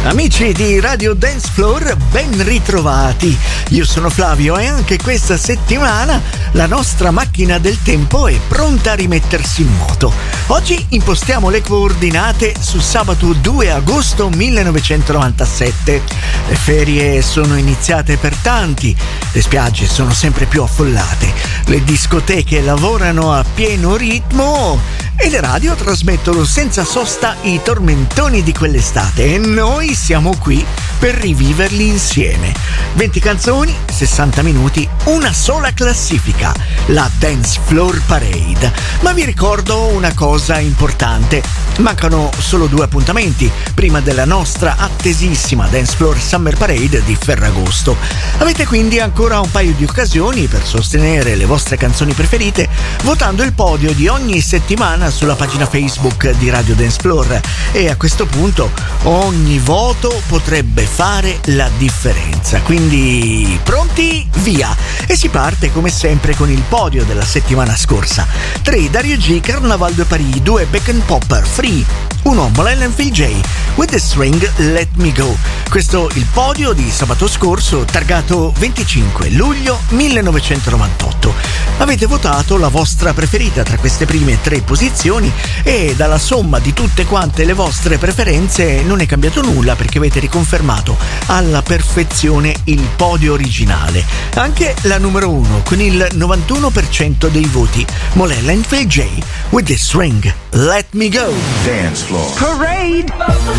Amici di Radio Dance Floor, ben ritrovati. Io sono Flavio e anche questa settimana la nostra macchina del tempo è pronta a rimettersi in moto. Oggi impostiamo le coordinate su sabato 2 agosto 1997. Le ferie sono iniziate per tanti, le spiagge sono sempre più affollate, le discoteche lavorano a pieno ritmo e le radio trasmettono senza sosta i tormentoni di quell'estate e noi siamo qui per riviverli insieme. 20 canzoni, 60 minuti, una sola classifica, la Dance Floor Parade. Ma vi ricordo una cosa importante: mancano solo 2 appuntamenti prima della nostra attesissima Dance Floor Summer Parade di Ferragosto. Avete quindi ancora un paio di occasioni per sostenere le vostre canzoni preferite votando il podio di ogni settimana sulla pagina Facebook di Radio Dance Floor, e a questo punto ogni voto potrebbe fare la differenza. Quindi pronti? Via! E si parte come sempre con il podio della settimana scorsa. 3 Dario G, Carnaval de Paris. 2 Beck & Popper, Free. 1 Mollella & Phil J, With the String, Let Me Go. Questo il podio di sabato scorso, targato 25 luglio 1998. Avete votato la vostra preferita tra queste prime 3 posizioni e dalla somma di tutte quante le vostre preferenze non è cambiato nulla, perché avete riconfermato alla perfezione il podio originale. Anche la numero 1 con il 91% dei voti, Mollella & Phil J, With the String, Let Me Go. Dance Floor Parade.